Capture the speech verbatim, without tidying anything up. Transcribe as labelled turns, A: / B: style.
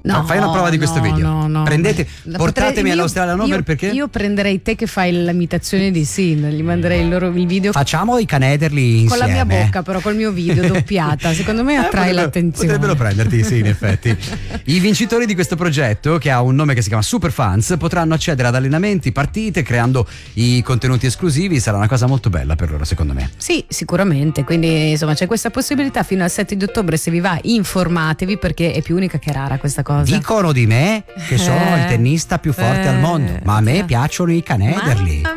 A: No, fai una prova di questo
B: no,
A: video.
B: No, no,
A: Prendete,
B: ma-
A: portatemi
B: potrei-
A: all'Australian
B: io-
A: Open perché
B: Io prenderei te che fai l'imitazione di Sin, gli manderei il loro il video
A: facciamo i canederli
B: con la
A: insieme.
B: mia bocca, però col mio video doppiata. Secondo me
A: Eh,
B: attrae
A: potrebbero-
B: l'attenzione.
A: Potrebbero prenderti, sì, in effetti. I vincitori di questo progetto, che ha un nome che si chiama Superfans, potranno accedere ad allenamenti, partite, creando i contenuti esclusivi. Sarà una cosa molto bella per loro, secondo me.
B: Sì, sicuramente. Quindi insomma c'è questa possibilità fino al sette di ottobre. Se vi va, informatevi perché è più unica che rara questa cosa.
A: Dicono di me che sono
B: Eh,
A: il tennista più forte
B: eh,
A: al mondo, ma a me
B: eh.
A: piacciono i canederli.